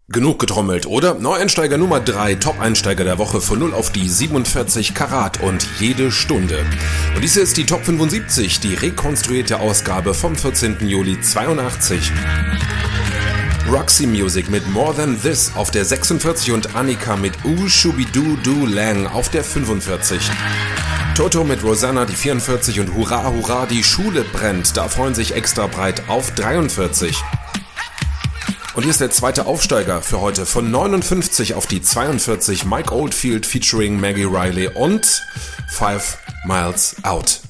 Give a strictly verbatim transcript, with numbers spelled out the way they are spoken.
Genug getrommelt, oder? Neueinsteiger Nummer drei, Top-Einsteiger der Woche von null auf die siebenundvierzig Karat und jede Stunde. Und dies ist die Top fünfundsiebzig, die rekonstruierte Ausgabe vom vierzehnten Juli zweiundachtzig. Roxy Music mit More Than This auf der sechsundvierzig und Annika mit Ooh Shooby-Doo Doo Lang auf der fünfundvierzig. Toto mit Rosanna die vierundvierzig und Hurra Hurra die Schule brennt, da freuen sich extra breit auf dreiundvierzig. Und hier ist der zweite Aufsteiger für heute von neunundfünfzig auf die zweiundvierzig, Mike Oldfield featuring Maggie Riley und Five Miles Out.